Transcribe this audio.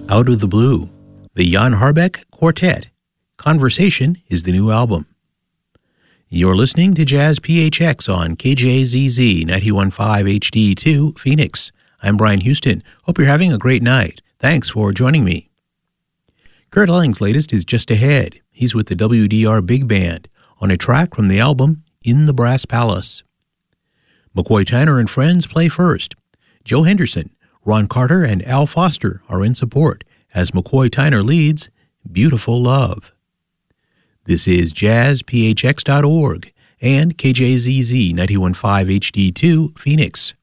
Out of the Blue, the Jan Harbeck Quartet. Conversation is the new album. You're listening to Jazz PHX on KJZZ 91.5 HD2 Phoenix. I'm Brian Houston. Hope you're having a great night. Thanks for joining me. Kurt Elling's latest is just ahead. He's with the WDR Big Band on a track from the album In the Brass Palace. McCoy Tyner and friends play first. Joe Henderson, Ron Carter, and Al Foster are in support as McCoy Tyner leads Beautiful Love. This is jazzphx.org and KJZZ 91.5 HD2 Phoenix.